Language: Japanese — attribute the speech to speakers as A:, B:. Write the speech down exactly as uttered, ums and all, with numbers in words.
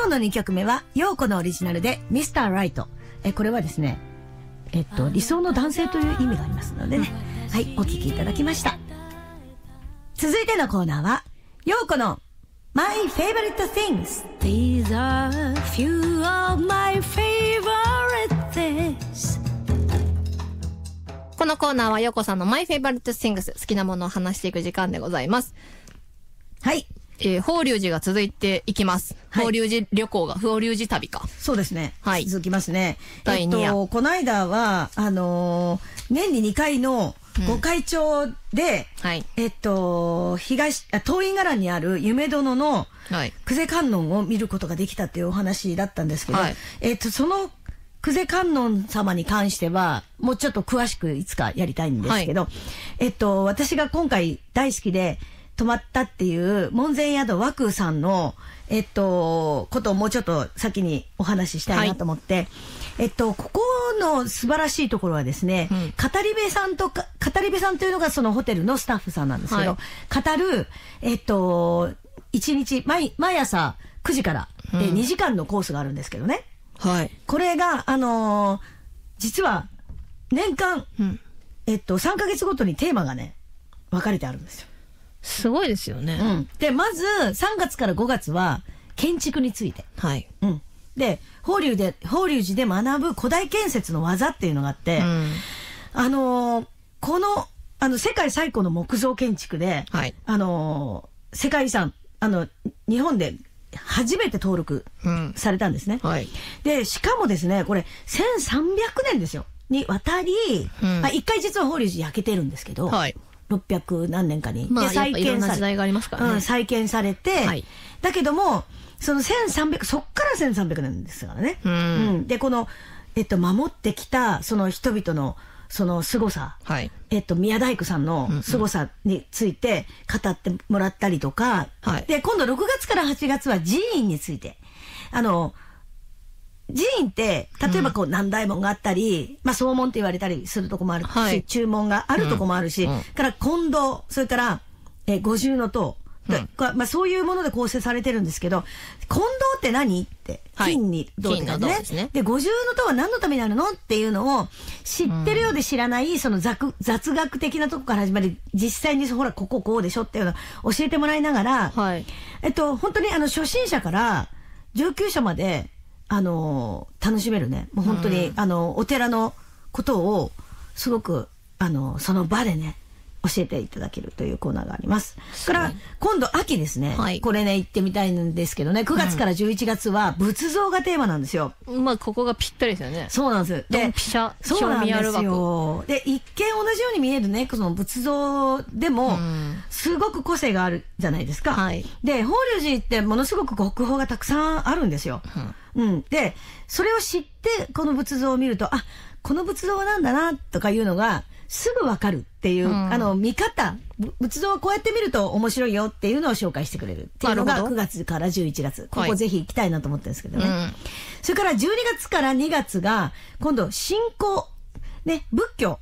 A: 今日のにきょくめは、陽子のオリジナルで、ミスターライト。え、これはですね、えっと、理想の男性という意味がありますのでね。はい、お聴きいただきました。続いてのコーナーは、陽子の My Favorite Things。
B: These are few of my favorite things。
C: このコーナーは陽子さんの My Favorite Things、 好きなものを話していく時間でございます。
A: はい。
C: えー、法隆寺が続いていきます。
A: はい、
C: 法隆寺旅行が、法隆寺旅か。
A: そうですね。
C: はい。
A: 続きますね。
C: だいに夜。
A: えっと、この間は、あのー、年ににかいの御開帳で、
C: うん、はい。
A: えっと、東、あ、東院伽藍にある夢殿の、はい。久世観音を見ることができたっていうお話だったんですけど、はい、えっと、その、久世観音様に関しては、もうちょっと詳しくいつかやりたいんですけど、はい、えっと、私が今回大好きで、泊まったっていう門前宿和空さんの、えっと、ことをもうちょっと先にお話ししたいなと思って、はい、えっと、ここの素晴らしいところはですね、うん、語り部さんとか、語り部さんというのがそのホテルのスタッフさんなんですけど、はい、語る、えっと、一日、毎、毎朝くじから、うん、えにじかんのコースがあるんですけどね。はい。これが、あのー、実は、年間、うん、えっと、さんかげつごとにテーマがね、分かれてあるんですよ。
C: すごいですよね。
A: うん。で、まず、さんがつからごがつは、建築について。はい。うん。で、法隆で、法隆寺で学ぶ古代建設の技っていうのがあって、うん、あのー、この、あの、世界最古の木造建築で、はい、あのー、世界遺産、あの、日本で初めて登録されたんですね。うん、はい。で、しかもですね、これ、せんさんびゃくねんですよ。にわたり、うん、まあ、一回実は法隆寺焼けてるんですけど、はい。ろっぴゃくなんねんかに。
C: まあ、再建され、時代がありますからね。
A: うん、再建されて、はい、だけども、そのせんさんびゃく、そっからせんさんびゃくねんですからね。うん。うん、で、この、えっと、守ってきた、その人々の、その凄さ、はい、えっと、宮大工さんの凄さについて語ってもらったりとか、はい、で、今度ろくがつからはちがつは寺院について、あの、寺院って、例えばこう、南大門があったり、うん、まあ、総門って言われたりするとこもあるし、はい、中門があるとこもあるし、うん、から金堂、それから、えー、五重塔、うん、まあ、そういうもので構成されてるんですけど、金堂って何って、金に銅ってね。ですね。で、五重塔は何のためにあるのっていうのを知ってるようで知らない、その雑雑学的なとこから始まり、実際にほら、こここうでしょっていうのを教えてもらいながら、はい、えっと、本当にあの、初心者から上級者まで、あのー、楽しめるね。もう本当に、うん、あの、お寺のことを、すごく、あの、その場でね、教えていただけるというコーナーがあります。から、今度秋ですね。はい、これね、行ってみたいんですけどね、くがつからじゅういちがつは仏像がテーマなんですよ。
C: うん、まあ、ここがぴったりですよね。
A: そうなんです。
C: で、ドンピシャ、
A: そうなんですよ。で、一見同じように見えるね、その仏像でも、すごく個性があるじゃないですか。はい、で、法隆寺ってものすごく国宝がたくさんあるんですよ。うん、うん。で、それを知って、この仏像を見ると、あ、この仏像はなんだな、とかいうのが、すぐわかるっていう、うん、あの、見方、仏像をこうやって見ると面白いよっていうのを紹介してくれるっていうのがくがつからじゅういちがつ。ここぜひ行きたいなと思ってるんですけどね。はい、それからじゅうにがつからにがつが、今度、信仰、ね、仏教。